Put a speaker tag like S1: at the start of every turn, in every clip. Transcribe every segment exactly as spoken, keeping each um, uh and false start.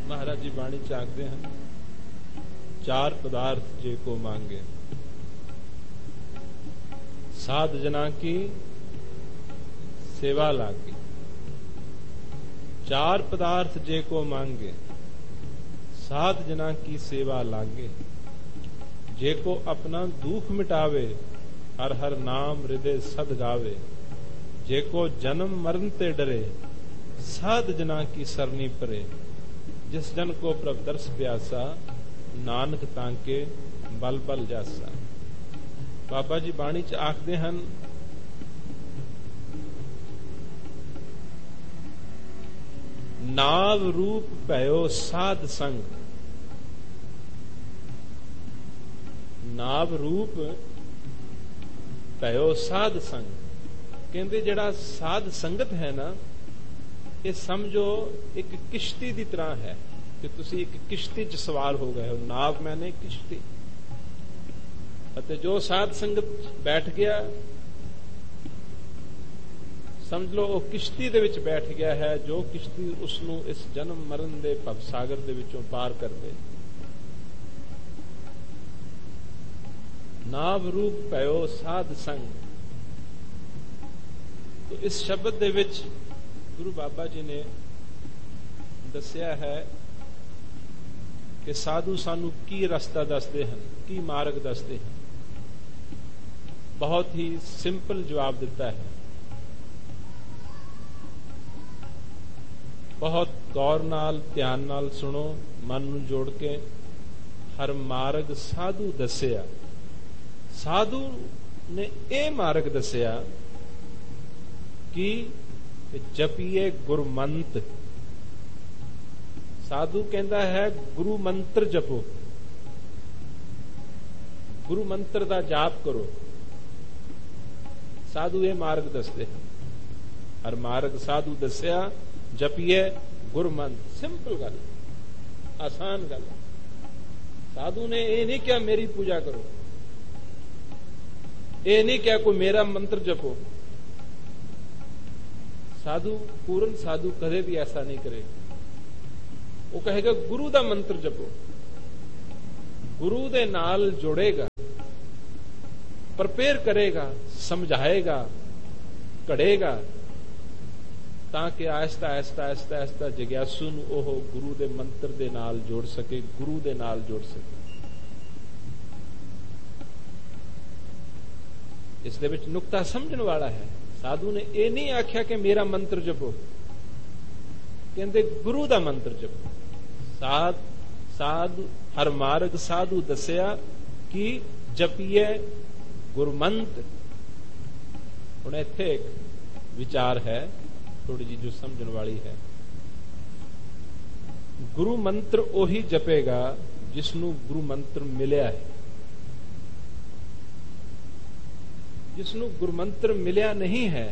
S1: महाराज जी बाणी च आखते हैं, चार पदार्थ जे को मांगे, साध जना की सेवा लागे। चार पदार्थ जे को मांगे, साध जना की सेवा लागे। जे को अपना दुख मिटावे, हर हर नाम हृदय सद गावे। जे को जन्म मरण ते डरे, साध जना की सरनी परे। जिस जन को प्रभ दर्श प्यासा, नानक तांके बल बल जासा। बाबा जी बाणी च आखदे हन, नाव रूप भयो साध संग। नाव रूप भयो साध संग। कहते जिहड़ा साध संगत है ना, ये समझो एक किश्ती की तरह है कि तुसी एक किश्ती च सवार हो गए हो। नाव मैंने किश्ती, अते जो साध संगत बैठ गया, समझ लो वो किश्ती दे विच बैठ गया है, जो किश्ती उसनू इस जन्म मरण दे भव सागर दे विचों पार कर दे। नाव रूप भयो साध संग। तो इस शब्द दे विच गुरु बाबा जी ने दसिया है कि साधु सानू की रस्ता दसदे हन, की मार्ग दसदे हन। बहुत ही सिंपल जवाब दिता है। बहुत गौर नाल ध्यान नाल सुनो, मन नू जोड़ के। हर मार्ग साधु दसिया। साधु ने यह मार्ग दसिया कि जपिए गुरमंत्र। साधु कहता है गुरु मंत्र जपो, गुरु मंत्र का जाप करो। साधु ये मार्ग दसते हैं। हर मार्ग साधु दसिया, जपिए गुरमंत्र। सिंपल गल, आसान गल। साधु ने ये नहीं क्या मेरी पूजा करो, ये नहीं क्या कोई मेरा मंत्र जपो। साधु, पूर्ण साधु कदे भी ऐसा नहीं करेगा। वो कहेगा गुरु दा मंत्र जपो, गुरु दे नाल जोड़ेगा, प्रिपेयर करेगा, समझाएगा, कड़ेगा, ताकि आहिस्ता आहिस्ता आहिस्ता आहिस्ता जिग्यासू नू ओह गुरु दे मंत्र दे नाल जोड़ सके, गुरु दे नाल जोड़ सके। इस दे विच नुक्ता समझण वाला है। साधु ने यह नहीं आख्या कि मेरा मंत्र जपो, कहते गुरु दा मंत्र जपो। साध साधु हर मार्ग साधु दसिया कि जपिए गुरमंत्र। हुण इत्थे एक विचार है थोड़ी जी जो समझण वाली है। गुरु मंत्र ओही जपेगा जिसनू गुरु मंत्र मिलिया है। जिसनू गुरमंत्र मिलिया नहीं है,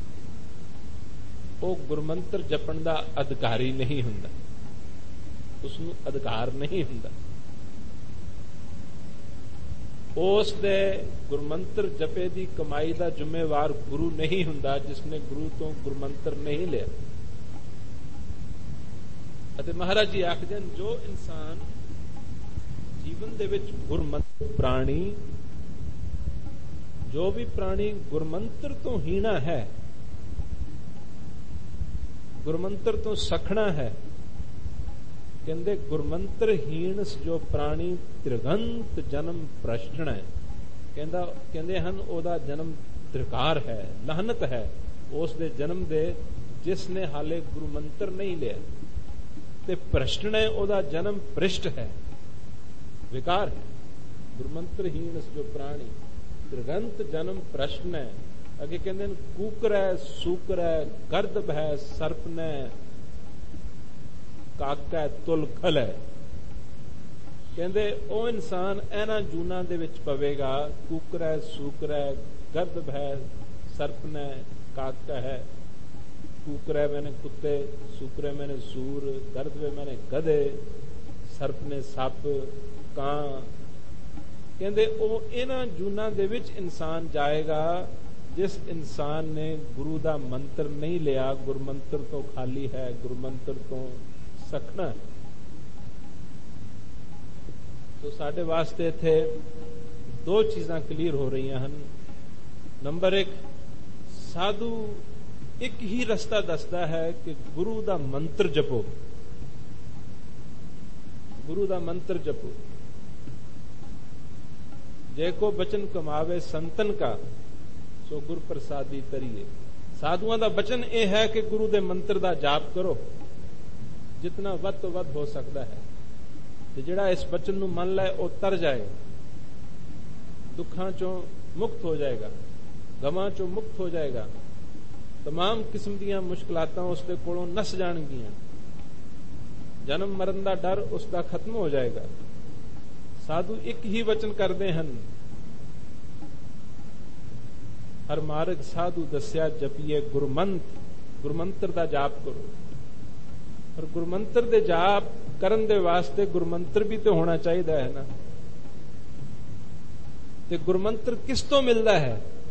S1: वो गुरमंत्र जपण दा अधिकारी नहीं हुंदा, उसनू अधिकार नहीं हुंदा। उस दे गुरमंत्र जपे दी कमाई दा जिम्मेवार गुरु नहीं हुंदा, जिसने गुरु तो गुरमंत्र नहीं लिया। अते महाराज जी आखदे हन, जो इंसान जीवन दे विच गुरमंत्र प्राणी, जो भी प्राणी गुरमंत्र तो हीना है, गुरमंत्र तो सखना है, कहते गुरमंत्र हीन जो प्राणी त्रिगंत जन्म प्रश्न है। कहता कहते हैं ओदा जन्म त्रिकार है, लाहनत है उस दे जन्म दे जिसने हाले गुरमंत्र नहीं लिया। ते प्रश्न है ओदा जन्म पृष्ठ है, विकार है। गुरमंत्रहीन जो प्राणी त्रिगंत जन्म प्रश्न है। अगे कहते कूकर है, सूकर है, गर्दभ है, सर्प ने, काका है, तुलखल है। कहते ओ इंसान इन्हां जूना दे विच पवेगा। कूकर है, सूकर है, गर्दभ है, सर्प ने, काका है। कूकर है मैंने कुत्ते, सूकर है मैंने सूर, गर्दभ है मैंने गधे, सर्प ने सप, कां। कहते ओ इन्हां जूना दे विच इंसान जाएगा जिस इंसान ने गुरु दा मंत्र नहीं लिया, गुरमंत्र तो खाली है, गुरमंत्र तो सखना है। तो साडे वास्ते इत्थे दो चीज़ां क्लीयर हो रही हैं। नंबर एक, साधु एक ही रस्ता दसदा है कि गुरु दा मंत्र जपो, गुरु दा मंत्र जपो। जे को बचन कमावे संतन का, सो गुर प्रसादी तरिए। साधुआं दा बचन यह है कि गुरु दे मंत्र दा जाप करो जितना वध तो वध हो सकता है, ते जिहड़ा इस बचन नूं मन लै वो तर जाए, दुखां चों मुक्त हो जाएगा, गमां चों मुक्त हो जाएगा, तमाम किस्म दीयां मुश्किलातां उसदे कोलों नस जाणगीआं, जन्म मरण दा डर उसका खत्म हो जाएगा। साधु एक ही वचन करते हैं, हर मार्ग साधु दस्या जपिए गुरमंत्र, गुरमंत्र दा जाप करो। और गुरमंत्र दे जाप करन दे वास्ते गुरमंत्र भी तो होना चाहिए है ना। ते गुरमंत्र किस तो मिलता है?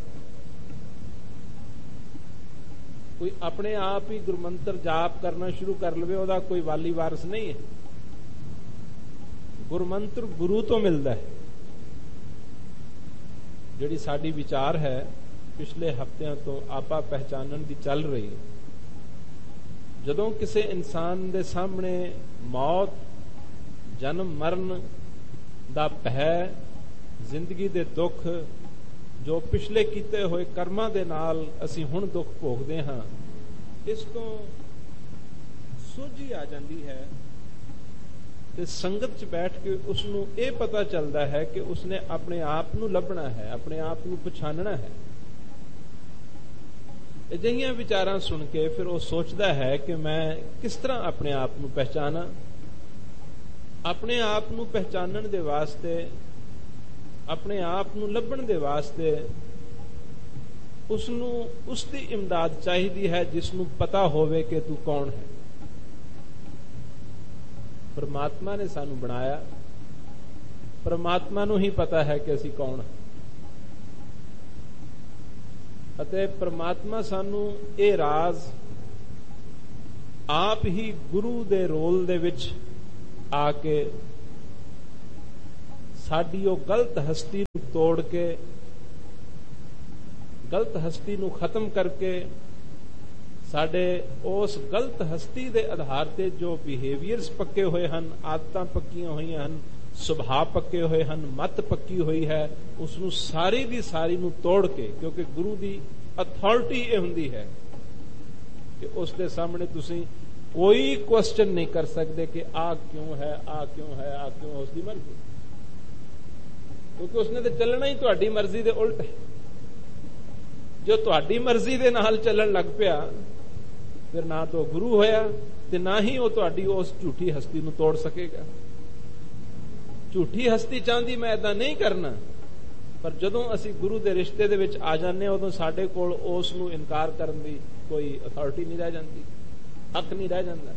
S1: कोई अपने आप ही गुरमंत्र जाप करना शुरू कर लवे, ओदा कोई वाली वारस नहीं है। गुरमंत्र गुरु तो मिलता है। जिहड़ी साडी विचार है पिछले हफ्तियां तो आपा पहचानन दी चल रही है। जदों किसी इंसान दे सामने मौत, जन्म मरण दा भय, जिंदगी दे दुख, जो पिछले कीते हुए कर्मां दे नाल असीं हुण दुख भोगदे हां, इस तो सोझी आ जांदी है ते संगत च बैठ के उसनूं ये पता चलता है कि उसने अपने आप नूं लभना है, अपने आप नूं पछाणना है। अजिहियां विचारां सुन के फिर वो सोचता है कि मैं किस तरह अपने आप नूं पहचाना। अपने आप नूं पहचानण दे वास्ते, अपने आप नूं लभण दे वास्ते उसनूं उसकी इमदाद चाहिदी है जिसनूं पता होवे कि तू कौन है। परमात्मा ने सानू बनाया, परमात्मा नूं ही पता है कि असीं कौन है। अते परमात्मा सानू ये राज आप ही गुरु दे रोल दे विच आके साडी ओ गलत हस्ती नूं तोड़ के, गलत हस्ती नूं खत्म करके, साडे उस गलत हस्ती दे आधार ते जो बिहेवियर्स पक्के हुए हैं, आदतां पक्कियां हुई हैं, सुभाव पक्के हुए हैं, मत पक्की हुई है, उसनूं सारी दी सारी नूं तोड़ के, क्योंकि गुरु दी अथॉरिटी ये हुंदी है कि उसके सामने तुसीं कोई क्वेश्चन नहीं कर सकते कि आ क्यों है, आ क्यों है, आ क्यों है, उसकी मर्जी। क्योंकि उसने तो चलना ही तुहाडी मर्जी दे उल्ट है। जो तुहाडी मर्जी दे नाल चलन लग पिया, फिर ना तो गुरु होया ते ना ही वो तुहाडी उस झूठी हस्ती नूं तोड़ सकेगा। झूठी हस्ती चाहती मैं ऐदा नहीं करना, पर जदों असी गुरु दे रिश्ते दे विच आ जाने उदों साडे कोल उस नूं इनकार करन दी कोई अथॉरिटी नहीं रह जाती, हक नहीं रह जाता।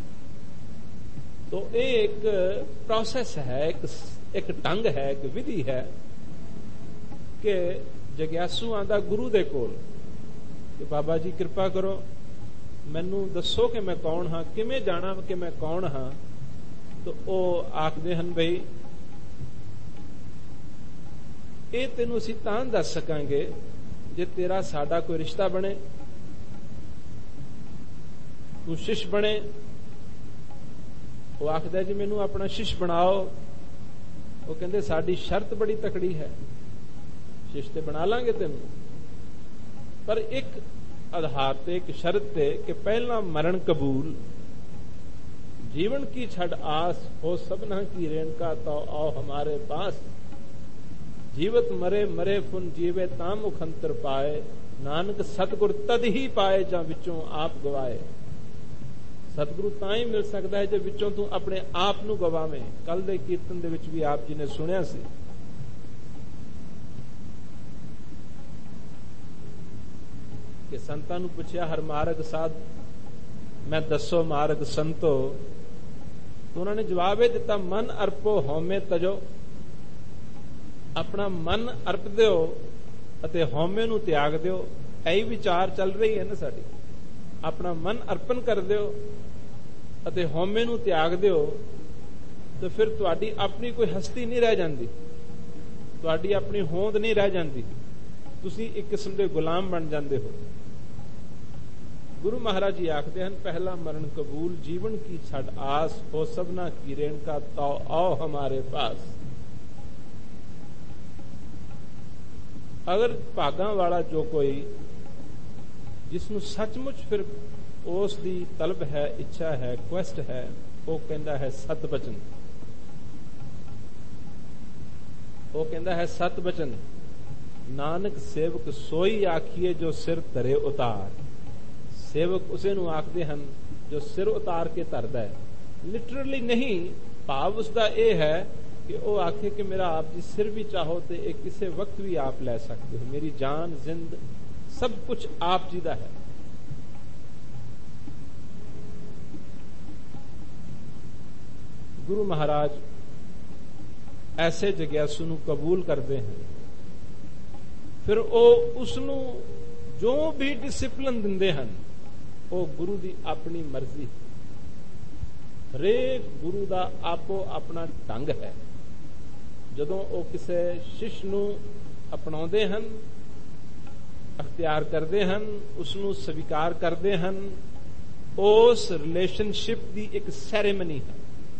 S1: तो ये एक प्रोसेस है, एक एक ढंग है, एक विधि है कि जग्यासू आंदा गुरु दे कोल कि बाबा जी कृपा करो, मैनू दसो कि मैं कौन हाँ, किवें जाना कि मैं कौन हाँ। तो वो आखदे हन बई ये तेनू असीं तां दस सकांगे जे तेरा साडा कोई रिश्ता बने, तू शिष्य बने। वो आखदा जी मैनू अपना शिष्य बनाओ। वो कहंदे साडी शर्त बड़ी तकड़ी है, शिष्य ते बना लांगे तेनू, पर एक आधार ते, एक शर्त ते कि पहला मरण कबूल, जीवन की छड़ आस, हो सबना की रेणका तो आओ हमारे पास। जीवत मरे मरे फुन जीवे तां मुखंतर पाए, नानक सतगुर तद ही पाए जां विचों आप गवाए। सतगुरु तां ही मिल सकता है जो विचों तू अपने आप नूं गवावें। कल दे कीर्तन दे विच भी आप जी ने सुनिया सी कि संतां नूं पुछया हर मार्ग साध मैं दसो मार्ग संतो, तो उन्होंने जवाब दिता मन अर्पो हौमे तजो। अपना मन अर्प दिओ अते हौमे नूं त्याग दिओ। यही विचार चल रही है ना साडी। अपना मन अर्पण कर दिओ अते हौमे नूं त्याग दिओ तो फिर तुहाडी अपनी कोई हस्ती नहीं रह जाती, तुहाडी अपनी होंद नहीं रह जाती, तुसी एक किस्म के गुलाम बन जाते हो। गुरु महाराज जी आखते हैं, पहला मरण कबूल जीवन की छड़ आस, हो सबना की रेणका तो आओ हमारे पास। अगर भागां वाला जो कोई जिसनों सचमुच फिर उस दी तलब है, इच्छा है, क्वेस्ट है, वो कहता है सत बचन, वो कहता है सत बचन। नानक सेवक सोई आखिए जो सिर धरे उतार। सेवक उसे नूं आखदे हन जो सिर उतार के धरदा है। लिटरली नहीं, भाव उसका यह है कि वो आखे कि मेरा आप जी सिर भी चाहो तो एक किसी वक्त भी आप ले सकते हो, मेरी जान जिंद सब कुछ आप जी दा है। गुरु महाराज ऐसे जग्यासू नूं कबूल करते हैं, फिर वो उसनूं जो भी डिसिप्लिन दिंदे हन वो गुरु दी अपनी मर्जी। हरेक गुरु दा आपो अपना ढंग है। जदों वो किसी शिष्य नूं अपनाउंदे हन, अख्तियार करते हैं, उसनूं स्वीकार करते हैं, उस रिलेशनशिप की एक सैरेमनी है।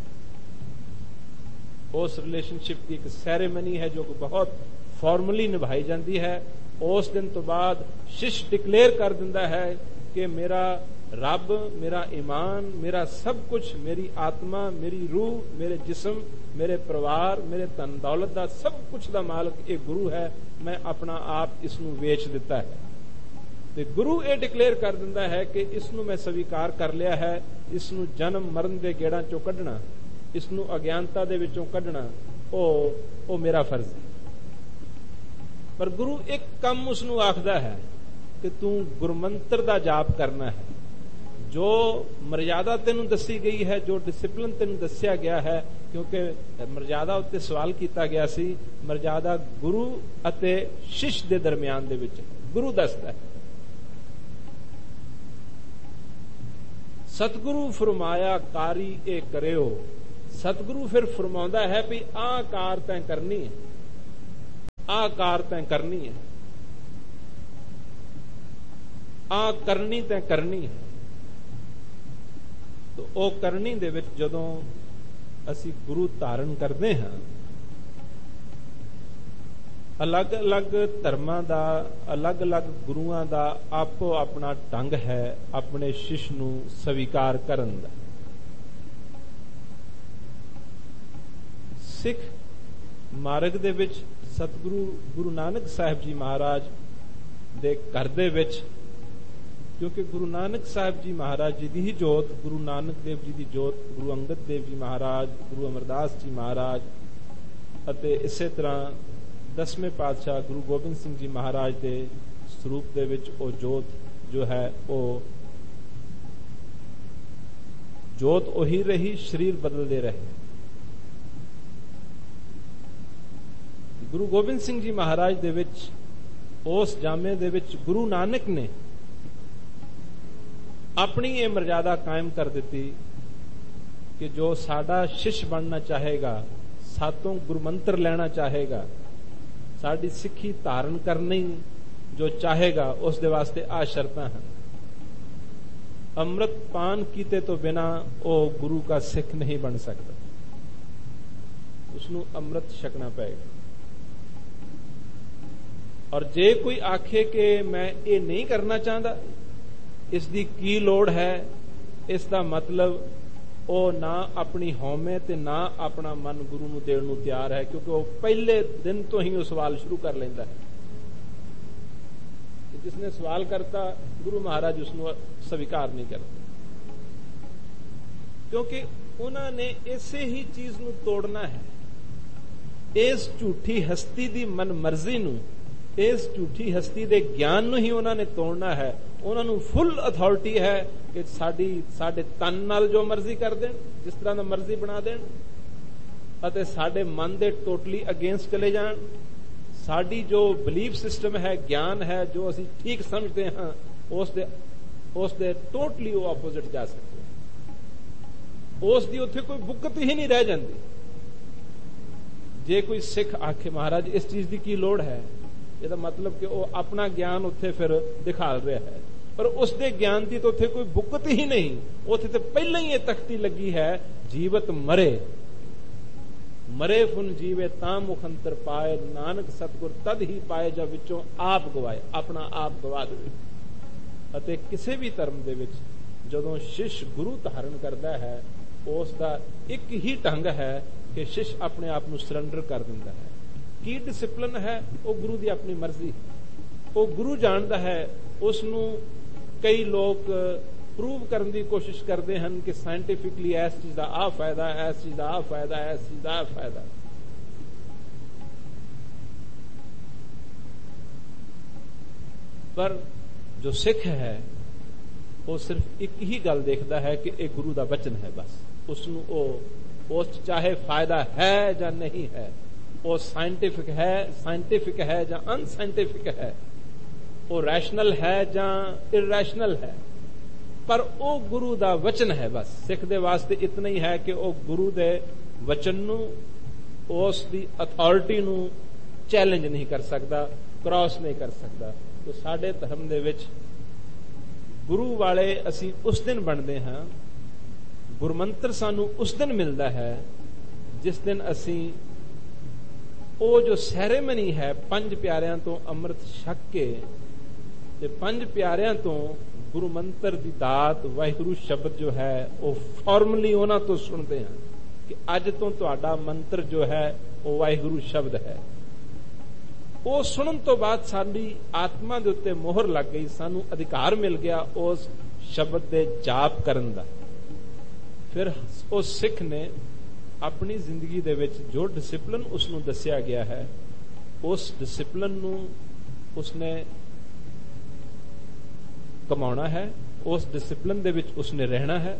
S1: उस रिलेशनशिप की एक सैरेमनी है जो बहुत फॉर्मली निभाई जाती है। उस दिन तो बाद शिष्य डिक्लेयर कर दिंदा है कि मेरा रब, मेरा ईमान, मेरा सब कुछ, मेरी आत्मा, मेरी रूह, मेरे जिस्म, मेरे परिवार, मेरे धन दौलत का सब कुछ का मालक एक गुरु है। मैं अपना आप इसनूं वेच दिता है। ते गुरु ये डिक्लेयर कर दिंदा है कि इसनूं मैं स्वीकार कर लिया है। इसनूं जन्म मरण के गेड़ां चों कढना, इसनूं अज्ञानता दे विचों कढना, ओ ओ मेरा फर्ज है। पर गुरु एक कम उसनूं आखदा है कि तू गुरमंत्र दा जाप करना है। जो मर्यादा तेनू दसी गई है, जो डिसिप्लिन तेनू दसिया गया है, क्योंकि मर्यादा उत्ते सवाल किया गया सी, मर्यादा गुरु अते शिष्य दे दरमियान दे विच गुरु दसदा है। सतगुरु फरमाया कारी ए करियो। सतगुरु फिर फरमाउंदा है भी आ कार तैं करनी है, आ कार तैं करनी है, आ करनी तैं करनी है। तो ओ करनी दे विच जदों असी गुरु धारण करते हैं, अलग अलग धर्मां दा, अलग अलग गुरुआं दा आपो अपना ढंग है अपने शिष्य नूं स्वीकार करन दा। सिख मार्ग दे विच सतगुरु गुरु नानक साहिब जी महाराज दे घर दे विच, क्योंकि गुरु नानक साहिब जी महाराज जी दी ही जोत, गुरु नानक देव जी दी जोत, गुरु अंगद देव जी महाराज, गुरु अमरदास जी महाराज अते इसे तरह दसवें पातशाह गुरु गोबिंद सिंह जी महाराज दे स्वरूप दे विच ओ जोत जो है वो जोत ओही रही, शरीर बदलते रहे। गुरु गोबिंद सिंह जी महाराज दे विच उस जामे दे विच गुरु नानक ने अपनी ये मर्यादा कायम कर दी कि जो साडा शिष्य बनना चाहेगा, सातों गुरुमंत्र लेना चाहेगा, साडी सिक्खी धारण करनी जो चाहेगा, उस दे वास्ते आ शर्तां हैं। अमृत पान कीते तो बिना वो गुरु का सिख नहीं बन सकता, उसनू अमृत छकना पएगा। और जे कोई आखे कि मैं ये नहीं करना चाहता, इसकी की लोड़ है, इसका मतलब वो ना अपनी हौमे ते ना अपना मन गुरु नूं देण नूं तैयार है, क्योंकि वो पहले दिन तो ही वो सवाल शुरू कर लेंदा है। जिसने सवाल करता गुरु महाराज उसनूं स्वीकार नहीं करते, क्योंकि उन्होंने इसे ही चीज नूं तोड़ना है। इस झूठी हस्ती दी मन मर्जी नूं, इस झूठी हस्ती दे ज्ञान नूं ही उन्होंने तोड़ना है। उन्होंने फुल अथॉरिटी है कि साडी साडे तन नाल जो मर्जी कर देन, जिस तरह दा मर्जी बना देन, अते साडे मन दे टोटली अगेंस्ट चले जान। साडी जो बिलीफ सिस्टम है, ज्ञान है, जो असी ठीक समझते हैं, उस दे उस दे टोटली वो ऑपोजिट जा सकते हैं। ਉਸ ਦੀ ਉੱਥੇ ਕੋਈ ਬੁੱਕਤ ਹੀ ਨਹੀਂ ਰਹਿ ਜਾਂਦੀ। ਜੇ ਕੋਈ ਸਿੱਖ ਆਖੇ ਮਹਾਰਾਜ ਇਸ ਚੀਜ਼ ਦੀ ਕੀ ਲੋੜ ਹੈ, ਇਹਦਾ ਮਤਲਬ ਕਿ ਉਹ ਆਪਣਾ ਗਿਆਨ ਉੱਥੇ ਫਿਰ ਦਿਖਾ ਰਿਹਾ ਹੈ, ਪਰ ਉਸ ਦੇ ਗਿਆਨ ਦੀ ਤਾਂ ਉੱਥੇ ਕੋਈ ਬੁੱਕਤ ਹੀ ਨਹੀਂ। ਉੱਥੇ ਤੇ ਪਹਿਲਾਂ ਹੀ ਇਹ ਤਖਤੀ ਲੱਗੀ ਹੈ, ਜੀਵਤ ਮਰੇ ਮਰੇ ਫੁਨ ਜੀਵੇ ਤਾਂ ਮੁਖੰਤਰ ਪਾਏ, ਨਾਨਕ ਸਤਿਗੁਰ ਤਦ ਹੀ ਪਾਏ ਜਦ ਵਿੱਚੋਂ ਆਪ ਗਵਾਏ, ਆਪਣਾ ਆਪ ਗਵਾ ਦੇਵੇ। ਅਤੇ ਕਿਸੇ ਵੀ ਧਰਮ ਦੇ ਵਿੱਚ ਜਦੋਂ ਸ਼ਿਸ਼ ਗੁਰੂ ਧਾਰਨ ਕਰਦਾ ਹੈ, ਉਸ ਦਾ ਇੱਕ ਹੀ ਢੰਗ ਹੈ ਕਿ ਸ਼ਿਸ਼ ਆਪਣੇ ਆਪ ਨੂੰ ਸਰੈਂਡਰ ਕਰ ਦਿੰਦਾ ਹੈ। ਕੀ ਡਿਸਿਪਲਿਨ ਹੈ, ਉਹ ਗੁਰੂ ਦੀ ਆਪਣੀ ਮਰਜ਼ੀ, ਉਹ ਗੁਰੂ ਜਾਣਦਾ ਹੈ। ਉਸ ਨੂੰ ਕਈ ਲੋਕ ਪ੍ਰੂਵ ਕਰਨ ਦੀ ਕੋਸ਼ਿਸ਼ ਕਰਦੇ ਹਨ ਕਿ ਸਾਇੰਟੀਫਿਕਲੀ ਇਸ ਚੀਜ਼ ਦਾ ਆਹ ਫਾਇਦਾ, ਇਸ ਚੀਜ਼ ਦਾ ਆਹ ਫਾਇਦਾ, ਇਸ ਚੀਜ਼ ਦਾ ਆਹ ਫਾਇਦਾ। ਪਰ ਜੋ ਸਿੱਖ ਹੈ ਉਹ ਸਿਰਫ ਇੱਕ ਹੀ ਗੱਲ ਦੇਖਦਾ ਹੈ ਕਿ ਇਹ ਗੁਰੂ ਦਾ ਬਚਨ ਹੈ, ਬਸ। ਉਸ ਨੂੰ ਉਹ ਉਸ ਚਾਹੇ ਫਾਇਦਾ ਹੈ ਜਾਂ ਨਹੀਂ ਹੈ, ਉਹ ਸਾਇੰਟਿਫਿਕ ਹੈ ਸਾਇੰਟਿਫਿਕ ਹੈ ਜਾਂ ਅਨਸਾਇੰਟਿਫਿਕ ਹੈ, ਉਹ ਰੈਸ਼ਨਲ ਹੈ ਜਾਂ ਇਰੈਸ਼ਨਲ ਹੈ, ਪਰ ਉਹ ਗੁਰੂ ਦਾ ਵਚਨ ਹੈ, ਬਸ। ਸਿੱਖ ਦੇ ਵਾਸਤੇ ਇਤਨਾ ਹੀ ਹੈ ਕਿ ਉਹ ਗੁਰੂ ਦੇ ਵਚਨ ਨੂੰ, ਉਸ ਦੀ ਅਥਾਰਟੀ ਨੂੰ ਚੈਲੰਜ ਨਹੀਂ ਕਰ ਸਕਦਾ, ਕ੍ਰਾਸ ਨਹੀਂ ਕਰ ਸਕਦਾ। तो साडे धर्म दे विच गुरु वाले असी उस दिन बनते हाँ, गुरमंत्र सानू उस दिन मिलता है जिस दिन असी वो जो सैरेमनी है पंज प्यारियां तो अमृत छक के ते पंज प्यारियां तो गुरु मंत्र दी दात वाहिगुरु शब्द जो है वो फॉर्मली उन्हां तो सुनते हैं कि अज तो तुहाडा मंत्र जो है वो वाहिगुरु शब्द है। वो सुनन तो बाद साडी आत्मा दे उत्ते मोहर लग गई, सानू अधिकार मिल गया उस शब्द दे जाप करन दा। फिर उस सिख ने अपनी जिंदगी दे विच जो डिसिपलिन उसनू दस्या गया है, उस डिसिपलिन नू उसने कमाउणा है, उस डिसिपलिन दे विच उसने रहना है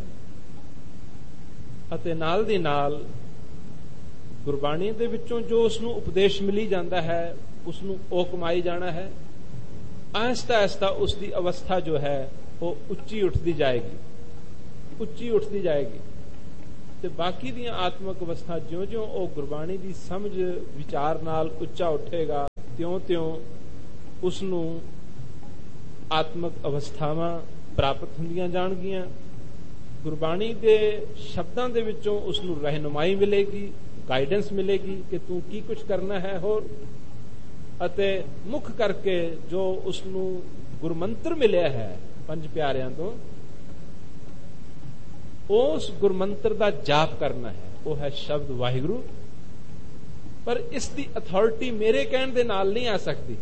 S1: अते नाल दी नाल गुरबाणी दे विचों जो उसनू उपदेश मिली जांदा है उसनू ओ कमाई जाना है। आहिस्ता आहिस्ता उसकी अवस्था जो है वो उच्ची उठती जाएगी, उच्ची उठती जाएगी ते बाकी दी आत्मक अवस्था ज्यों ज्यों वो गुरबाणी की समझ विचार नाल उच्चा उठेगा त्यों त्यों उसनू आत्मक अवस्थावां प्राप्त हुंदियां जाणगियां। गुरबाणी के शब्दां दे विचों उसनू रहनुमाई मिलेगी, गाइडेंस मिलेगी कि तू की कुछ करना है। होर अते मुख करके जो उसनू गुरमंत्र मिलिया है पंज प्यारियां तो, उस गुरमंत्र दा जाप करना है, वो है शब्द वाहिगुरु। पर इसकी अथॉरिटी मेरे कहने दे नाल नहीं आ सकती।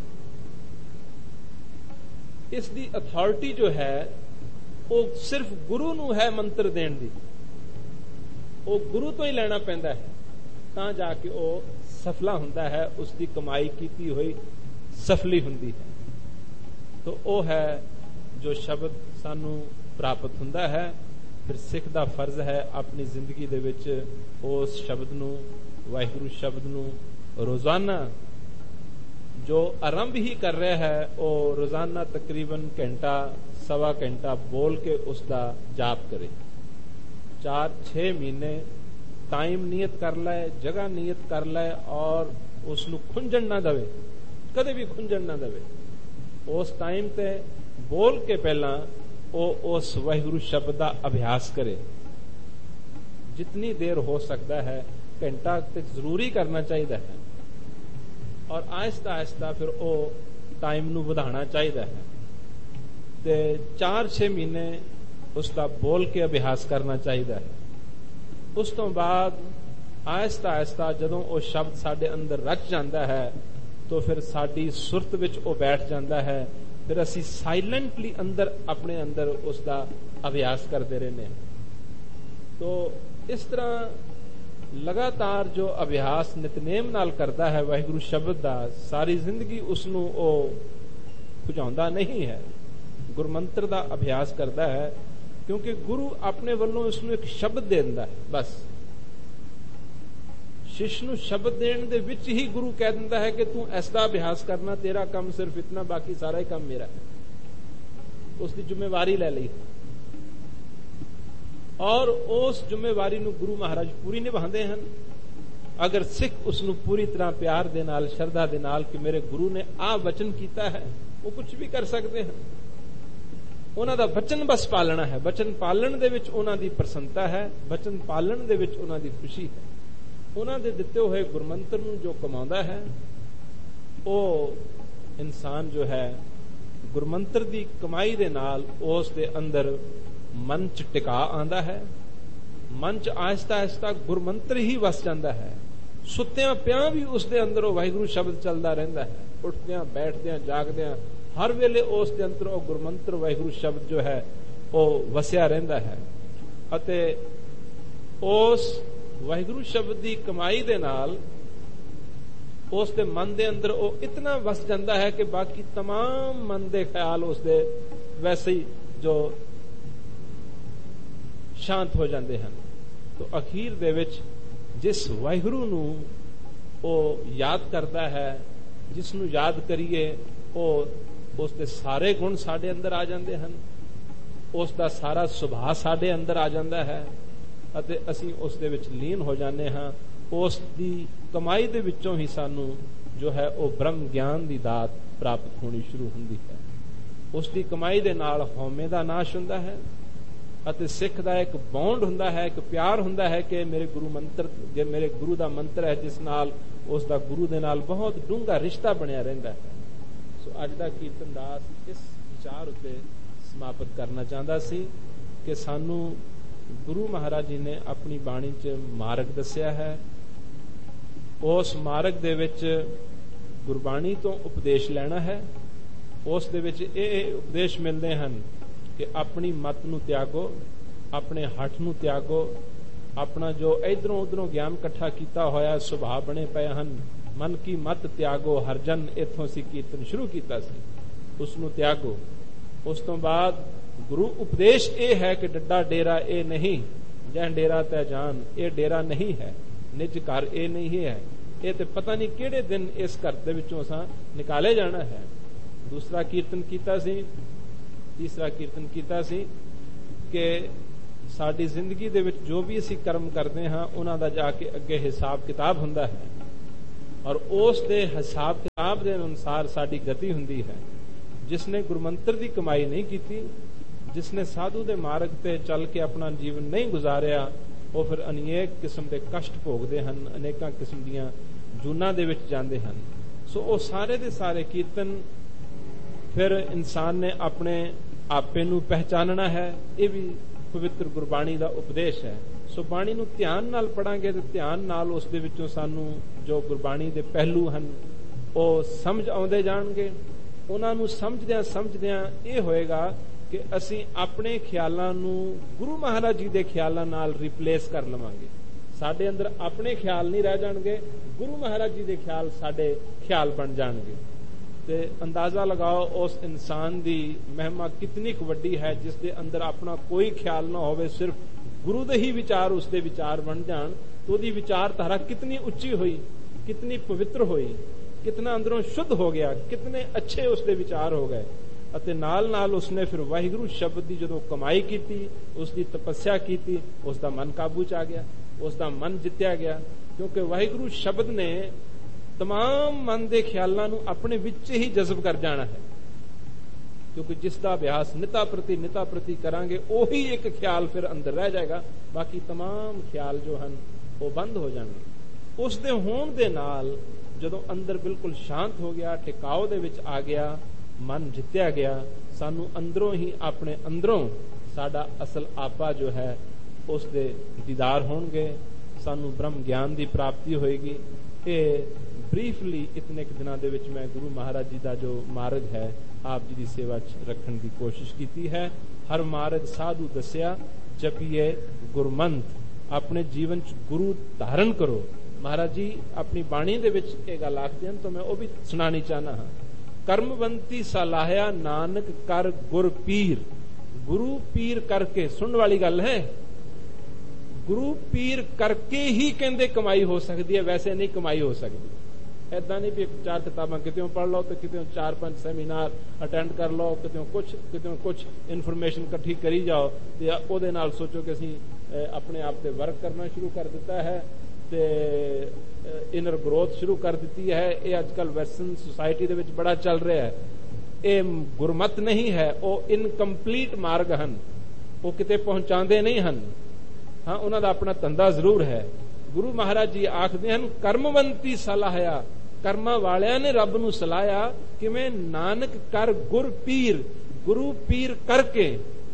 S1: इसकी अथॉरिटी जो है वो सिर्फ गुरु नू है मंत्र देण दी, वो गुरु तो ही लेना पैंदा है तां जाके वो सफला हुंदा है, उसकी कमाई कीती हुई सफली हुंदी है। तो वो है जो शब्द सानू प्राप्त हुंदा है। फिर सिख दा फर्ज है अपनी जिंदगी दे विच उस शब्द नू, वाहिगुरु शब्द नू रोजाना जो आरंभ ही कर रहा है वो रोजाना तकरीबन घंटा सवा घंटा बोल के उसका जाप करे। चार छे महीने टाइम नियत कर लै, जगह नियत कर लै और उसनू खुंजण ना दवे, कदे भी खुंजण ना दवे। उस टाइम ते बोल के पहला वो उस वाहिगुरु शब्द का अभ्यास करे। जितनी देर हो सकता है घंटा तक जरूरी करना चाहिए है और आहिस्ता आहिस्ता फिर वो टाइम नू बढ़ाना चाहिए है। ते चार छे महीने उसका बोल के अभ्यास करना चाहिए है। उस तो बाद आहिस्ता आहिस्ता जदों वो शब्द साडे अंदर रच जाता है तो फिर साडी सुरत विच वो बैठ जाता है। फिर असी साइलेंटली अंदर अपने अंदर उसका अभ्यास करते रहने। तो इस तरह लगातार जो अभ्यास नितनेम नाल करता है वाहिगुरु शब्द दा, सारी जिंदगी उसनू वो भुजाउंदा नहीं है, गुरमंत्र दा अभ्यास करता है क्योंकि गुरु अपने वालों उसनू एक शब्द देंदा है। बस शिष्य नू शब्द देने दे विच ही गुरु कह दिंदा है कि तू ऐसा अभ्यास करना, तेरा काम सिर्फ इतना, बाकी सारा ही काम मेरा है। उसकी जिम्मेवारी ले ली। ਔਰ ਉਸ ਜ਼ਿੰਮੇਵਾਰੀ ਨੂੰ ਗੁਰੂ ਮਹਾਰਾਜ ਪੂਰੀ ਨਿਭਾਉਂਦੇ ਹਨ। ਅਗਰ ਸਿੱਖ ਉਸ ਨੂੰ ਪੂਰੀ ਤਰ੍ਹਾਂ ਪਿਆਰ ਦੇ ਨਾਲ, ਸ਼ਰਧਾ ਦੇ ਨਾਲ ਕਿ ਮੇਰੇ ਗੁਰੂ ਨੇ ਆਹ ਵਚਨ ਕੀਤਾ ਹੈ, ਉਹ ਕੁਝ ਵੀ ਕਰ ਸਕਦੇ ਹਨ। ਉਹਨਾਂ ਦਾ ਵਚਨ ਬਸ ਪਾਲਣਾ ਹੈ। ਵਚਨ ਪਾਲਣ ਦੇ ਵਿੱਚ ਉਹਨਾਂ ਦੀ ਪ੍ਰਸੰਨਤਾ ਹੈ, ਵਚਨ ਪਾਲਣ ਦੇ ਵਿੱਚ ਉਹਨਾਂ ਦੀ ਖੁਸ਼ੀ ਹੈ। ਉਹਨਾਂ ਦੇ ਦਿੱਤੇ ਹੋਏ ਗੁਰਮੰਤਰ ਨੂੰ ਜੋ ਕਮਾਉਂਦਾ ਹੈ, ਉਹ ਇਨਸਾਨ ਜੋ ਹੈ ਗੁਰਮੰਤਰ ਦੀ ਕਮਾਈ ਦੇ ਨਾਲ ਉਸ ਦੇ ਅੰਦਰ ਮਨ ਚ ਟਿਕਾ ਆਉਂਦਾ ਹੈ। ਮਨ ਚ ਆਹਿਸਤਾ ਆਹਿਸਤਾ ਗੁਰਮੰਤਰ ਹੀ ਵਸ ਜਾਂਦਾ ਹੈ। ਸੁੱਤਿਆਂ ਪਿਆਂ ਵੀ ਉਸ ਦੇ ਅੰਦਰ ਉਹ ਵਾਹਿਗੁਰੂ ਸ਼ਬਦ ਚੱਲਦਾ ਰਹਿੰਦਾ ਹੈ। ਉੱਠਦਿਆਂ, ਬੈਠਦਿਆਂ, ਜਾਗਦਿਆਂ ਹਰ ਵੇਲੇ ਉਸ ਦੇ ਅੰਦਰ ਉਹ ਗੁਰਮੰਤਰ ਵਾਹਿਗੁਰੂ ਸ਼ਬਦ ਜੋ ਹੈ ਉਹ ਵਸਿਆ ਰਹਿੰਦਾ ਹੈ। ਅਤੇ ਉਸ ਵਾਹਿਗੁਰੂ ਸ਼ਬਦ ਦੀ ਕਮਾਈ ਦੇ ਨਾਲ ਉਸ ਦੇ ਮਨ ਦੇ ਅੰਦਰ ਉਹ ਇਤਨਾ ਵਸ ਜਾਂਦਾ ਹੈ ਕਿ ਬਾਕੀ तमाम ਮਨ ਦੇ ਖਿਆਲ ਉਸ ਦੇ ਵੈਸੇ ਹੀ ਜੋ ਸ਼ਾਂਤ ਹੋ ਜਾਂਦੇ ਹਨ। ਤੋ ਅਖੀਰ ਦੇ ਵਿੱਚ ਜਿਸ ਵਾਹਿਗੁਰੂ ਨੂੰ ਉਹ ਯਾਦ ਕਰਦਾ ਹੈ, ਜਿਸ ਨੂੰ ਯਾਦ ਕਰੀਏ, ਉਹ ਉਸ ਦੇ ਸਾਰੇ ਗੁਣ ਸਾਡੇ ਅੰਦਰ ਆ ਜਾਂਦੇ ਹਨ, ਉਸ ਦਾ ਸਾਰਾ ਸੁਭਾਅ ਸਾਡੇ ਅੰਦਰ ਆ ਜਾਂਦਾ ਹੈ ਅਤੇ ਅਸੀਂ ਉਸ ਦੇ ਵਿੱਚ ਲੀਨ ਹੋ ਜਾਂਦੇ ਹਾਂ। ਉਸ ਦੀ ਕਮਾਈ ਦੇ ਵਿੱਚੋਂ ਹੀ ਸਾਨੂੰ ਜੋ ਹੈ ਉਹ ਬ੍ਰਹਮ ਗਿਆਨ ਦੀ ਦਾਤ ਪ੍ਰਾਪਤ ਹੋਣੀ ਸ਼ੁਰੂ ਹੁੰਦੀ ਹੈ। ਉਸ ਦੀ ਕਮਾਈ ਦੇ ਨਾਲ ਹਉਮੈ ਦਾ ਨਾਸ਼ ਹੁੰਦਾ ਹੈ ਅਤੇ ਸਿੱਖ ਦਾ ਇੱਕ ਬੌਂਡ ਹੁੰਦਾ ਹੈ, ਇੱਕ ਪਿਆਰ ਹੁੰਦਾ ਹੈ ਕਿ ਮੇਰੇ ਗੁਰੂ ਮੰਤਰ, ਜੇ ਮੇਰੇ ਗੁਰੂ ਦਾ ਮੰਤਰ ਹੈ ਜਿਸ ਨਾਲ ਉਸ ਦਾ ਗੁਰੂ ਦੇ ਨਾਲ ਬਹੁਤ ਡੂੰਘਾ ਰਿਸ਼ਤਾ ਬਣਿਆ ਰਹਿੰਦਾ ਹੈ। ਸੋ ਅੱਜ ਦਾ ਕੀਰਤਨ ਦਾਸ ਇਸ ਵਿਚਾਰ ਉੱਤੇ ਸਮਾਪਤ ਕਰਨਾ ਚਾਹੁੰਦਾ ਸੀ ਕਿ ਸਾਨੂੰ ਗੁਰੂ ਮਹਾਰਾਜ ਜੀ ਨੇ ਆਪਣੀ ਬਾਣੀ 'ਚ ਮਾਰਗ ਦੱਸਿਆ ਹੈ। ਉਸ ਮਾਰਗ ਦੇ ਵਿੱਚ ਗੁਰਬਾਣੀ ਤੋਂ ਉਪਦੇਸ਼ ਲੈਣਾ ਹੈ। ਉਸ ਦੇ ਵਿੱਚ ਇਹ ਉਪਦੇਸ਼ ਮਿਲਦੇ ਹਨ ਕਿ ਆਪਣੀ ਮਤ ਨੂੰ ਤਿਆਗੋ, ਆਪਣੇ ਹੱਠ ਨੂੰ ਤਿਆਗੋ, ਆਪਣਾ ਜੋ ਇਧਰੋਂ ਉਧਰੋਂ ਗਿਆਨ ਇਕੱਠਾ ਕੀਤਾ ਹੋਇਆ ਸੁਭਾਅ ਬਣੇ ਪਏ ਹਨ, ਮਨ ਕੀ ਮਤ ਤਿਆਗੋ ਹਰਜਨ, ਇੱਥੋਂ ਅਸੀਂ ਕੀਰਤਨ ਸ਼ੁਰੂ ਕੀਤਾ ਸੀ, ਉਸ ਨੂੰ ਤਿਆਗੋ। ਉਸ ਤੋਂ ਬਾਅਦ ਗੁਰੂ ਉਪਦੇਸ਼ ਇਹ ਹੈ ਕਿ ਡੱਡਾ ਡੇਰਾ ਇਹ ਨਹੀਂ, ਜੈ ਡੇਰਾ ਤੈ ਜਾਨ, ਇਹ ਡੇਰਾ ਨਹੀਂ ਹੈ, ਨਿਜ ਘਰ ਇਹ ਨਹੀਂ ਹੈ, ਇਹ ਤੇ ਪਤਾ ਨਹੀਂ ਕਿਹੜੇ ਦਿਨ ਇਸ ਘਰ ਦੇ ਵਿੱਚੋਂ ਅਸਾਂ ਨਿਕਾਲੇ ਜਾਣਾ ਹੈ। ਦੂਸਰਾ ਕੀਰਤਨ ਕੀਤਾ ਸੀ, ਤੀਸਰਾ ਕੀਰਤਨ ਕੀਤਾ ਸੀ ਕਿ ਸਾਡੀ ਜ਼ਿੰਦਗੀ ਦੇ ਵਿੱਚ ਜੋ ਵੀ ਅਸੀਂ ਕਰਮ ਕਰਦੇ ਹਾਂ ਉਹਨਾਂ ਦਾ ਜਾ ਕੇ ਅੱਗੇ ਹਿਸਾਬ ਕਿਤਾਬ ਹੁੰਦਾ ਹੈ ਔਰ ਉਸ ਦੇ ਹਿਸਾਬ ਕਿਤਾਬ ਦੇ ਅਨੁਸਾਰ ਸਾਡੀ ਗਤੀ ਹੁੰਦੀ ਹੈ। ਜਿਸਨੇ ਗੁਰਮੰਤਰ ਦੀ ਕਮਾਈ ਨਹੀਂ ਕੀਤੀ, ਜਿਸਨੇ ਸਾਧੂ ਦੇ ਮਾਰਗ ਤੇ ਚੱਲ ਕੇ ਆਪਣਾ ਜੀਵਨ ਨਹੀਂ ਗੁਜ਼ਾਰਿਆ, ਉਹ ਫਿਰ ਅਨੇਕ ਕਿਸਮ ਦੇ ਕਸ਼ਟ ਭੋਗਦੇ ਹਨ, ਅਨੇਕਾਂ ਕਿਸਮ ਦੀਆਂ ਜੂਨਾਂ ਦੇ ਵਿੱਚ ਜਾਂਦੇ ਹਨ। ਸੋ ਉਹ ਸਾਰੇ ਦੇ ਸਾਰੇ ਕੀਰਤਨ ਫਿਰ ਇਨਸਾਨ ਨੇ ਆਪਣੇ ਆਪੇ ਨੂੰ ਪਹਿਚਾਨਣਾ ਹੈ। ਇਹ ਵੀ ਪਵਿੱਤਰ ਗੁਰਬਾਣੀ ਦਾ ਉਪਦੇਸ਼ ਹੈ। ਸੋ ਬਾਣੀ ਨੂੰ ਧਿਆਨ ਨਾਲ ਪੜਾਂਗੇ ਤੇ ਧਿਆਨ ਨਾਲ ਉਸ ਦੇ ਵਿੱਚੋਂ ਸਾਨੂੰ ਜੋ ਗੁਰਬਾਣੀ ਦੇ ਪਹਿਲੂ ਹਨ ਉਹ ਸਮਝ ਆਉਂਦੇ ਜਾਣਗੇ। ਉਹਨਾਂ ਨੂੰ ਸਮਝਦਿਆਂ ਸਮਝਦਿਆਂ ਇਹ ਹੋਏਗਾ ਕਿ ਅਸੀਂ ਆਪਣੇ ਖਿਆਲਾਂ ਨੂੰ ਗੁਰੂ ਮਹਾਰਾਜ ਜੀ ਦੇ ਖਿਆਲਾਂ ਨਾਲ ਰਿਪਲੇਸ ਕਰ ਲਵਾਂਗੇ। ਸਾਡੇ ਅੰਦਰ ਆਪਣੇ ਖਿਆਲ ਨਹੀਂ ਰਹਿ ਜਾਣਗੇ, ਗੁਰੂ ਮਹਾਰਾਜ ਜੀ ਦੇ ਖਿਆਲ ਸਾਡੇ ਖਿਆਲ ਬਣ ਜਾਣਗੇ। ਤੇ ਅੰਦਾਜ਼ਾ ਲਗਾਓ ਉਸ ਇਨਸਾਨ ਦੀ ਮਹਿਮਾ ਕਿਤਨੀ ਕੁ ਵੱਡੀ ਹੈ ਜਿਸ ਦੇ ਅੰਦਰ ਆਪਣਾ ਕੋਈ ਖਿਆਲ ਨਾ ਹੋਵੇ, ਸਿਰਫ ਗੁਰੂ ਦੇ ਹੀ ਵਿਚਾਰ ਉਸ ਦੇ ਵਿਚਾਰ ਬਣ ਜਾਣ। तो ਉਹਦੀ ਵਿਚਾਰਧਾਰਾ कितनी ਉੱਚੀ ਹੋਈ, कितनी पवित्र ਹੋਈ, कितना ਅੰਦਰੋਂ शुद्ध हो गया, कितने अच्छे उसके विचार हो गए। ਅਤੇ ਨਾਲ ਨਾਲ ਉਸਨੇ ਫਿਰ ਵਾਹਿਗੁਰੂ ਸ਼ਬਦ ਦੀ ਜਦੋਂ ਕਮਾਈ ਕੀਤੀ, ਉਸ ਦੀ ਤਪੱਸਿਆ ਕੀਤੀ, ਉਸ ਦਾ ਮਨ ਕਾਬੂ ਚ ਆ ਗਿਆ, ਉਸ ਦਾ ਮਨ ਜਿੱਤਿਆ ਗਿਆ। ਕਿਉਂਕਿ ਵਾਹਿਗੁਰੂ ਸ਼ਬਦ ਨੇ तमाम ਮਨ ਦੇ ਖਿਆਲਾਂ ਨੂੰ ਆਪਣੇ ਵਿੱਚ ਹੀ ਜਜ਼ਬ ਕਰ ਜਾਣਾ ਹੈ। ਕਿਉਂਕਿ ਜਿਸ ਦਾ ਅਭਿਆਸ ਨਿਤਾ ਪ੍ਰਤੀ ਨਿਤਾ ਪ੍ਰਤੀ ਕਰਾਂਗੇ ਉਹੀ ਇੱਕ ਖਿਆਲ ਫਿਰ ਅੰਦਰ ਰਹਿ ਜਾਏਗਾ, ਬਾਕੀ तमाम ਖਿਆਲ ਜੋ ਹਨ ਉਹ ਬੰਦ ਹੋ ਜਾਣਗੇ। ਉਸ ਦੇ ਹੋਣ ਦੇ ਨਾਲ ਜਦੋਂ ਅੰਦਰ ਬਿਲਕੁਲ ਸ਼ਾਂਤ ਹੋ ਗਿਆ, ਟਿਕਾਓ ਦੇ ਵਿੱਚ ਆ ਗਿਆ, ਮਨ ਜਿੱਤਿਆ ਗਿਆ, ਸਾਨੂੰ ਅੰਦਰੋਂ ਹੀ ਆਪਣੇ ਅੰਦਰੋਂ ਸਾਡਾ ਅਸਲ ਆਪਾ ਜੋ ਹੈ ਉਸ ਦੇ ਦੀਦਾਰ ਹੋਣਗੇ, ਸਾਨੂੰ ਬ੍ਰਹਮ ਗਿਆਨ ਦੀ ਪ੍ਰਾਪਤੀ ਹੋਏਗੀ। ਇਹ ਬਰੀਫਲੀ ਇਤਨੇ ਕੁ ਦਿਨਾਂ ਦੇ ਵਿੱਚ ਮੈਂ ਗੁਰੂ ਮਹਾਰਾਜ ਜੀ ਦਾ ਜੋ ਮਾਰਗ ਹੈ ਆਪ ਜੀ ਦੀ ਸੇਵਾ ਚ ਰੱਖਣ ਦੀ ਕੋਸ਼ਿਸ਼ ਕੀਤੀ ਹੈ। ਹਰ ਮਾਰਗ ਸਾਧੂ ਦੱਸਿਆ, ਜਪੀਏ ਗੁਰਮੰਤ, ਆਪਣੇ ਜੀਵਨ ਚ ਗੁਰੂ ਧਾਰਨ ਕਰੋ। ਮਹਾਰਾਜ ਜੀ ਆਪਣੀ ਬਾਣੀ ਦੇ ਵਿੱਚ ਇਹ ਗੱਲ ਆਖਦੇ ਹਨ ਤਾਂ ਮੈਂ ਉਹ ਵੀ ਸੁਣਾਣੀ ਚਾਹਨਾ ਹਾਂ। ਕਰਮਵੰਤੀ ਸਲਾਹਿਆ ਨਾਨਕ ਕਰ ਗੁਰ ਪੀਰ। ਗੁਰੂ ਪੀਰ ਕਰਕੇ, ਸੁਣਨ ਵਾਲੀ ਗੱਲ ਹੈ, ਗੁਰੂ ਪੀਰ ਕਰਕੇ ਹੀ ਕਹਿੰਦੇ ਕਮਾਈ ਹੋ ਸਕਦੀ ਹੈ, ਵੈਸੇ ਨਹੀਂ ਕਮਾਈ ਹੋ ਸਕਦੀ। ਏਦਾਂ ਨਹੀਂ ਵੀ ਚਾਰ ਕਿਤਾਬਾਂ ਕਿਤੇੋਂ ਪੜ੍ਹ ਲਓ ਤੇ ਕਿਤੇੋਂ ਚਾਰ ਪੰਜ ਸੈਮੀਨਾਰ ਅਟੈਂਡ ਕਰ ਲਓ, ਕਿਤੇੋਂ ਕੁਛ ਕਿਤੇੋਂ ਕੁਛ ਇਨਫੋਰਮੇਸ਼ਨ ਇਕੱਠੀ ਕਰੀ ਜਾਓ ਤੇ ਉਹਦੇ ਨਾਲ ਸੋਚੋ ਕਿ ਅਸੀਂ ਆਪਣੇ ਆਪ ਤੇ ਵਰਕ ਕਰਨਾ ਸ਼ੁਰੂ ਕਰ ਦਿੱਤਾ ਹੈ ਤੇ ਇਨਰ ਗਰੋਥ ਸ਼ੁਰੂ ਕਰ ਦਿੱਤੀ ਹੈ। ਇਹ ਅੱਜ ਕੱਲ੍ਹ ਵੈਸਟਰਨ ਸੁਸਾਇਟੀ ਦੇ ਵਿੱਚ ਬੜਾ ਚੱਲ ਰਿਹਾ ਹੈ। ਇਹ ਗੁਰਮਤ ਨਹੀਂ ਹੈ, ਉਹ ਇਨਕੰਪਲੀਟ ਮਾਰਗ ਹਨ, ਉਹ ਕਿਤੇ ਪਹੁੰਚਾਉਂਦੇ ਨਹੀਂ ਹਨ। ਹਾਂ, ਉਹਨਾਂ ਦਾ ਆਪਣਾ ਧੰਦਾ ਜ਼ਰੂਰ ਹੈ। ਗੁਰੂ ਮਹਾਰਾਜ ਜੀ ਆਖਦੇ ਹਨ, ਕਰਮਵੰਤੀ ਸਲਾਹਿਆ, ਕਰਮਾਂ ਵਾਲਿਆਂ ਨੇ ਰੱਬ ਨੂੰ ਸਲਾਹਿਆ। ਕਿਵੇਂ? ਨਾਨਕ ਕਰ ਗੁਰ ਪੀਰ, ਗੁਰੂ ਪੀਰ ਕਰਕੇ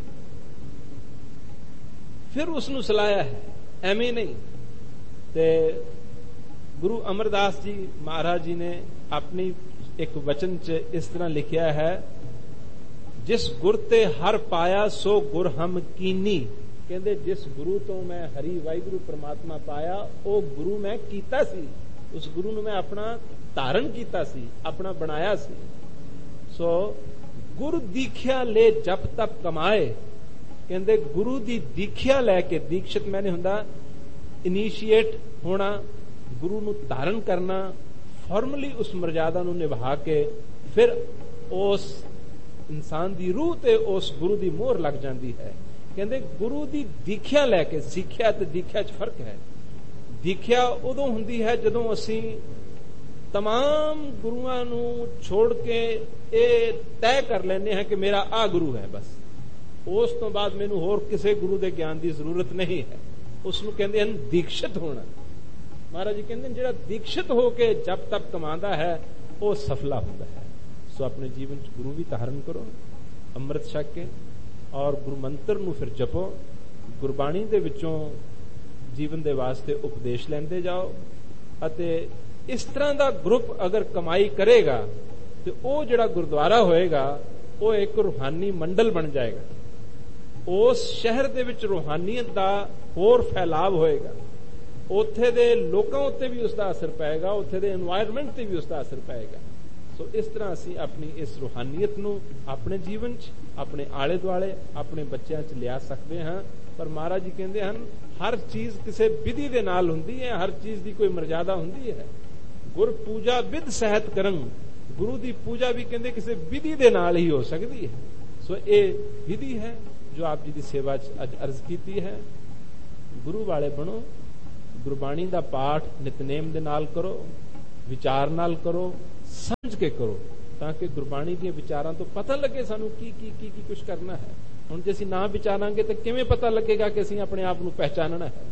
S1: ਫਿਰ ਉਸ ਨੂੰ ਸਲਾਹਿਆ ਹੈ, ਐਵੇਂ ਨਹੀਂ। ਤੇ ਗੁਰੂ ਅਮਰਦਾਸ ਜੀ ਮਹਾਰਾਜ ਜੀ ਨੇ ਆਪਣੀ ਇੱਕ ਵਚਨ ਚ ਇਸ ਤਰ੍ਹਾਂ ਲਿਖਿਆ ਹੈ, ਜਿਸ ਗੁਰ ਤੇ ਹਰ ਪਾਇਆ ਸੋ ਗੁਰ ਹਮ ਕੀਨੀ। ਕਹਿੰਦੇ ਜਿਸ ਗੁਰੂ ਤੋਂ ਮੈਂ ਹਰੀ ਵਾਹਿਗੁਰੂ ਪ੍ਰਮਾਤਮਾ ਪਾਇਆ, ਉਹ ਗੁਰੂ ਮੈਂ ਕੀਤਾ ਸੀ, ਉਸ ਗੁਰੂ ਨੂੰ ਮੈਂ ਆਪਣਾ ਧਾਰਨ ਕੀਤਾ ਸੀ, ਆਪਣਾ ਬਣਾਇਆ ਸੀ। ਸੋ ਗੁਰ ਦੀਖਿਆ ਲੈ ਜਪ ਤਪ ਕਮਾਏ। ਕਹਿੰਦੇ ਗੁਰੂ ਦੀ ਦੀਖਿਆ ਲੈ ਕੇ, ਦੀਕਸ਼ਿਤ ਮੈਨੇ ਹੁੰਦਾ ਇਨੀਸ਼ੀਏਟ ਹੋਣਾ, ਗੁਰੂ ਨੂੰ ਧਾਰਨ ਕਰਨਾ, ਫਾਰਮਲੀ ਉਸ ਮਰਜ਼ਾਦਾ ਨੂੰ ਨਿਭਾ ਕੇ ਫਿਰ ਉਸ ਇਨਸਾਨ ਦੀ ਰੂਹ ਤੇ ਉਸ ਗੁਰੂ ਦੀ ਮੋਹਰ ਲੱਗ ਜਾਂਦੀ ਹੈ। ਕਹਿੰਦੇ ਗੁਰੂ ਦੀ ਦੀਖਿਆ ਲੈ ਕੇ, ਸਿੱਖਿਆ ਤੇ ਦੀਖਿਆ 'ਚ ਫਰਕ ਹੈ। ਦੀਖਿਆ ਉਦੋਂ ਹੁੰਦੀ ਹੈ ਜਦੋਂ ਅਸੀਂ तमाम ਗੁਰੂਆਂ ਨੂੰ ਛੋੜ ਕੇ ਇਹ ਤੈਅ ਕਰ ਲੈਂਦੇ ਹਾਂ ਕਿ ਮੇਰਾ ਆ ਗੁਰੂ ਹੈ, ਬਸ ਉਸ ਤੋਂ ਬਾਅਦ ਮੈਨੂੰ ਹੋਰ ਕਿਸੇ ਗੁਰੂ ਦੇ ਗਿਆਨ ਦੀ ਜ਼ਰੂਰਤ ਨਹੀਂ ਹੈ। ਉਸ ਨੂੰ ਕਹਿੰਦੇ ਹਨ ਦੀਕਸ਼ਿਤ ਹੋਣਾ। ਮਹਾਰਾਜ ਜੀ ਕਹਿੰਦੇ ਜਿਹੜਾ ਦੀਕਸ਼ਿਤ ਹੋ ਕੇ ਜਪ ਤਪ ਕਮਾਉਂਦਾ ਹੈ ਉਹ ਸਫਲਾ ਹੁੰਦਾ ਹੈ। ਸੋ ਆਪਣੇ ਜੀਵਨ 'ਚ ਗੁਰੂ ਵੀ ਧਾਰਨ ਕਰੋ, ਅੰਮ੍ਰਿਤ ਛਕ ਕੇ, ਔਰ ਗੁਰੂ ਮੰਤਰ ਨੂੰ ਫਿਰ ਜਪੋ, ਗੁਰਬਾਣੀ ਦੇ ਵਿੱਚੋਂ ਜੀਵਨ ਦੇ ਵਾਸਤੇ ਉਪਦੇਸ਼ ਲੈਂਦੇ ਜਾਓ। ਅਤੇ ਇਸ ਤਰ੍ਹਾਂ ਦਾ ਗਰੁੱਪ ਅਗਰ ਕਮਾਈ ਕਰੇਗਾ ਤੇ ਉਹ ਜਿਹੜਾ ਗੁਰਦੁਆਰਾ ਹੋਏਗਾ ਉਹ ਇੱਕ ਰੂਹਾਨੀ ਮੰਡਲ ਬਣ ਜਾਏਗਾ। ਉਸ ਸ਼ਹਿਰ ਦੇ ਵਿੱਚ ਰੂਹਾਨੀਅਤ ਦਾ ਹੋਰ ਫੈਲਾਵ ਹੋਏਗਾ, ਉੱਥੇ ਦੇ ਲੋਕਾਂ ਉੱਤੇ ਵੀ ਉਸ ਦਾ ਅਸਰ ਪਏਗਾ, ਉੱਥੇ ਦੇ এনवायरमेंट ਤੇ ਵੀ ਉਸ ਦਾ ਅਸਰ ਪਏਗਾ। ਸੋ ਇਸ ਤਰ੍ਹਾਂ ਅਸੀਂ ਆਪਣੀ ਇਸ ਰੂਹਾਨੀਅਤ ਨੂੰ ਆਪਣੇ ਜੀਵਨ 'ਚ, ਆਪਣੇ ਆਲੇ ਦੁਆਲੇ, ਆਪਣੇ ਬੱਚਿਆਂ 'ਚ ਲਿਆ ਸਕਦੇ ਹਾਂ। ਪਰ ਮਹਾਰਾਜ ਜੀ ਕਹਿੰਦੇ ਹਨ ਹਰ ਚੀਜ਼ ਕਿਸੇ ਵਿਧੀ ਦੇ ਨਾਲ ਹੁੰਦੀ ਹੈ, ਹਰ ਚੀਜ਼ ਦੀ ਕੋਈ ਮਰਜ਼ਾਦਾ ਹੁੰਦੀ ਹੈ। ਗੁਰ ਪੂਜਾ ਵਿਧ ਸਹਿਤ ਕਰੰ, ਗੁਰੂ ਦੀ ਪੂਜਾ ਵੀ ਕਹਿੰਦੇ ਕਿਸੇ ਵਿਧੀ ਦੇ ਨਾਲ ਹੀ ਹੋ ਸਕਦੀ ਹੈ। ਸੋ ਇਹ ਵਿਧੀ ਹੈ ਜੋ ਆਪ ਜੀ ਦੀ ਸੇਵਾ 'ਚ ਅੱਜ ਅਰਜ਼ ਕੀਤੀ ਹੈ। ਗੁਰੂ ਵਾਲੇ ਬਣੋ, ਗੁਰਬਾਣੀ ਦਾ ਪਾਠ ਨਿਤਨੇਮ ਦੇ ਨਾਲ ਕਰੋ, ਵਿਚਾਰ ਨਾਲ ਕਰੋ, ਸਮਝ ਕੇ ਕਰੋ, ਤਾਂ ਕਿ ਗੁਰਬਾਣੀ ਦੀਆਂ ਵਿਚਾਰਾਂ ਤੋਂ ਪਤਾ ਲੱਗੇ ਸਾਨੂੰ ਕੀ ਕੀ ਕੀ ਕੀ ਕੁਝ ਕਰਨਾ ਹੈ। ਹੁਣ ਜੇ ਅਸੀਂ ਨਾ ਵਿਚਾਰਾਂਗੇ ਤਾਂ ਕਿਵੇਂ ਪਤਾ ਲੱਗੇਗਾ ਕਿ ਅਸੀਂ ਆਪਣੇ ਆਪ ਨੂੰ ਪਹਿਚਾਨਣਾ ਹੈ।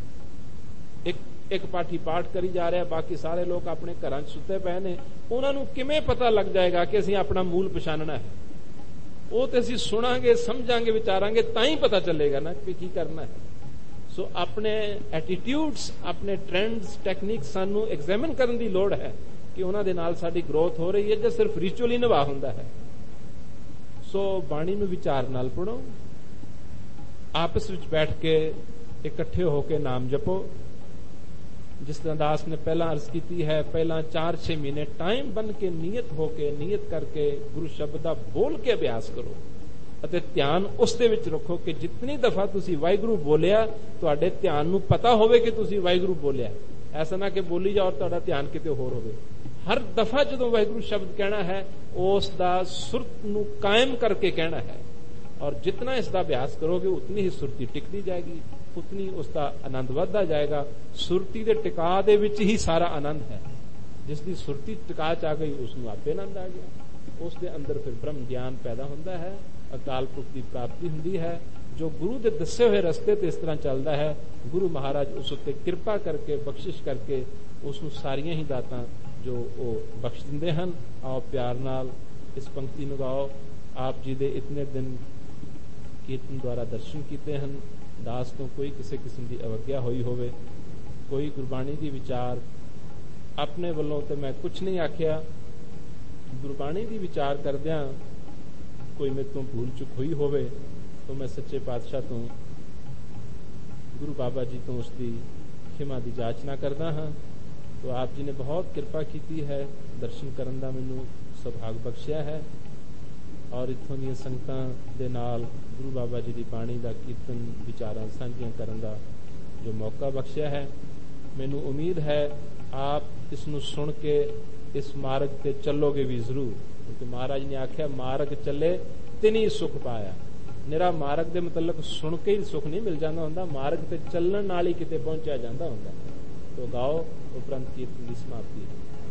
S1: ਇੱਕ ਇੱਕ ਪਾਠੀ ਪਾਠ ਕਰੀ ਜਾ ਰਿਹਾ, ਬਾਕੀ ਸਾਰੇ ਲੋਕ ਆਪਣੇ ਘਰਾਂ 'ਚ ਸੁੱਤੇ ਪਏ ਨੇ, ਉਹਨਾਂ ਨੂੰ ਕਿਵੇਂ ਪਤਾ ਲੱਗ ਜਾਏਗਾ ਕਿ ਅਸੀਂ ਆਪਣਾ ਮੂਲ ਪਛਾਣਨਾ ਹੈ? ਉਹ ਤੇ ਅਸੀਂ ਸੁਣਾਂਗੇ, ਸਮਝਾਂਗੇ, ਵਿਚਾਰਾਂਗੇ ਤਾਂ ਹੀ ਪਤਾ ਚੱਲੇਗਾ ਨਾ ਕਿ ਕੀ ਕਰਨਾ ਹੈ। ਸੋ ਆਪਣੇ ਐਟੀਟਿਊਡਸ, ਆਪਣੇ ਟ੍ਰੈਂਡਸ, ਟੈਕਨੀਕਸ ਸਾਨੂੰ ਐਗਜ਼ਾਮਿਨ ਕਰਨ ਦੀ ਲੋੜ ਹੈ ਕਿ ਉਹਨਾਂ ਦੇ ਨਾਲ ਸਾਡੀ ਗਰੋਥ ਹੋ ਰਹੀ ਹੈ ਜਾਂ ਸਿਰਫ ਰਿਚੁਅਲੀ ਨਿਭਾ ਹੁੰਦਾ ਹੈ। ਸੋ ਬਾਣੀ ਨੂੰ ਵਿਚਾਰ ਨਾਲ ਪੜੋ, ਆਪਸ ਵਿੱਚ ਬੈਠ ਕੇ ਇਕੱਠੇ ਹੋ ਕੇ ਨਾਮ ਜਪੋ। ਜਿਸ ਤਰ੍ਹਾਂ ਦਾਸ ਨੇ ਪਹਿਲਾਂ ਅਰਜ਼ ਕੀਤੀ ਹੈ, ਪਹਿਲਾਂ ਚਾਰ ਛੇ ਮਹੀਨੇ ਟਾਈਮ ਬਣ ਕੇ ਨੀਅਤ ਹੋ ਕੇ, ਨੀਅਤ ਕਰਕੇ ਗੁਰੂ ਸ਼ਬਦ ਦਾ ਬੋਲ ਕੇ ਅਭਿਆਸ ਕਰੋ ਅਤੇ ਧਿਆਨ ਉਸ ਦੇ ਵਿੱਚ ਰੱਖੋ ਕਿ ਜਿਤਨੀ ਦਫਾ ਤੁਸੀਂ ਵਾਹਿਗੁਰੂ ਬੋਲਿਆ, ਤੁਹਾਡੇ ਧਿਆਨ ਨੂੰ ਪਤਾ ਹੋਵੇ ਕਿ ਤੁਸੀਂ ਵਾਹਿਗੁਰੂ ਬੋਲਿਆ। ਐਸਾ ਨਾ ਕਿ ਬੋਲੀ ਜਾਓ ਤੁਹਾਡਾ ਧਿਆਨ ਕਿਤੇ ਹੋਰ ਹੋਵੇ। ਹਰ ਦਫਾ ਜਦੋਂ ਵਾਹਿਗੁਰੂ ਸ਼ਬਦ ਕਹਿਣਾ ਹੈ, ਉਸ ਦਾ ਸੁਰਤ ਨੂੰ ਕਾਇਮ ਕਰਕੇ ਕਹਿਣਾ ਹੈ। ਔਰ ਜਿਤਨਾ ਇਸ ਦਾ ਅਭਿਆਸ ਕਰੋਗੇ ਉਤਨੀ ਹੀ ਸੁਰਤੀ ਟਿਕਦੀ ਜਾਏਗੀ, ਉਤਨੀ ਉਸ ਦਾ ਆਨੰਦ ਵੱਧਦਾ ਜਾਏਗਾ। ਸੁਰਤੀ ਦੇ ਟਿਕਾ ਦੇ ਵਿੱਚ ਹੀ ਸਾਰਾ ਆਨੰਦ ਹੈ। ਜਿਸ ਦੀ ਸੁਰਤੀ ਟਿਕਾ ਚ ਆ ਗਈ ਉਸ ਨੂੰ ਆਪੇ ਆਨੰਦ ਆ ਗਿਆ। ਉਸ ਦੇ ਅੰਦਰ ਫਿਰ ਬ੍ਰਹਮ ਗਿਆਨ ਪੈਦਾ ਹੁੰਦਾ ਹੈ, ਅਕਾਲ ਪੁਰਖ ਦੀ ਪ੍ਰਾਪਤੀ ਹੁੰਦੀ ਹੈ। ਜੋ ਗੁਰੂ ਦੇ ਦੱਸੇ ਹੋਏ ਰਸਤੇ ਤੇ ਇਸ ਤਰ੍ਹਾਂ ਚੱਲਦਾ ਹੈ, ਗੁਰੂ ਮਹਾਰਾਜ ਉਸ ਉੱਤੇ ਕਿਰਪਾ ਕਰਕੇ, ਬਖਸ਼ਿਸ਼ ਕਰਕੇ ਉਸ ਨੂੰ ਸਾਰੀਆਂ ਹੀ ਦਾਤਾਂ ਜੋ ਉਹ ਬਖਸ਼ ਦਿੰਦੇ ਹਨ। ਆਓ ਪਿਆਰ ਨਾਲ ਇਸ ਪੰਕਤੀ ਨੂੰ ਗਾਓ। ਆਪ ਜੀ ਦੇ ਇਤਨੇ ਦਿਨ ਕੀਰਤਨ ਦੁਆਰਾ ਦਰਸ਼ਨ ਕੀਤੇ ਹਨ। ਦਾਸ ਤੋਂ ਕੋਈ ਕਿਸੇ ਕਿਸਮ ਦੀ ਅਵੱਗਿਆ ਹੋਈ ਹੋਵੇ, ਕੋਈ ਗੁਰਬਾਣੀ ਦੀ ਵਿਚਾਰ ਆਪਣੇ ਵੱਲੋਂ ਤੇ ਮੈਂ ਕੁਛ ਨਹੀਂ ਆਖਿਆ, ਗੁਰਬਾਣੀ ਦੀ ਵਿਚਾਰ ਕਰਦਿਆਂ ਕੋਈ ਮੇਰੇ ਤੋਂ ਭੂਲ ਚੁੱਕ ਹੋਈ ਹੋਵੇ ਤਾਂ ਮੈਂ ਸੱਚੇ ਪਾਤਸ਼ਾਹ ਤੋਂ, ਗੁਰੂ ਬਾਬਾ ਜੀ ਤੋਂ ਉਸ ਦੀ ਖਿਮਾ ਦੀ ਜਾਚਨਾ ਕਰਦਾ ਹਾਂ। तो आप जी ने बहुत कृपा की है, दर्शन करन दा मैनू सुभाग बख्शिया है। और इत्थों दी संगतां दे नाल गुरु बाबा जी की बाणी का कीर्तन विचारां सांझियां करन दा जो मौका बख्शिया है। मैनू उम्मीद है आप ਇਸ ਨੂੰ ਸੁਣ ਕੇ ਇਸ ਮਾਰਗ ਤੇ ਚੱਲੋਗੇ ਵੀ ਜ਼ਰੂਰ, ਕਿਉਂਕਿ ਮਹਾਰਾਜ ਨੇ ਆਖਿਆ ਮਾਰਗ ਚੱਲੇ ਤਿਨੀ ਸੁਖ ਪਾਇਆ। ਨਿਰਾ ਮਾਰਗ ਦੇ ਮੁਤਲਕ ਸੁਣ ਕੇ ਹੀ ਸੁਖ ਨਹੀਂ ਮਿਲ ਜਾਂਦਾ ਹੁੰਦਾ, ਮਾਰਗ ਤੇ ਚੱਲਣ ਨਾਲ ਹੀ ਕਿਤੇ ਪਹੁੰਚਿਆ ਜਾਂਦਾ ਹੁੰਦਾ। ਤੋ ਗਾਓ ਉਪਰੰਤ ਕੀਰਤਨ ਦੀ ਸਮਾਪਤੀ।